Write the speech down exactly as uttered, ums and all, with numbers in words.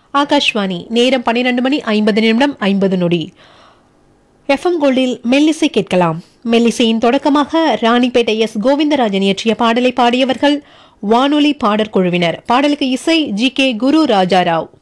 ஆகாஷ்வாணி நேரம் பன்னிரண்டு மணி ஐம்பது நிமிடம் ஐம்பது நொடி. எஃப்எம் கோல்டில் மெல்லிசை கேட்கலாம். மெல்லிசையின் தொடக்கமாக ராணிப்பேட்டை எஸ் கோவிந்தராஜன் இயற்றிய பாடலை பாடியவர்கள் வானொலி பாடற்குழுவினர். பாடலுக்கு இசை ஜி கே குரு ராஜாராவ்.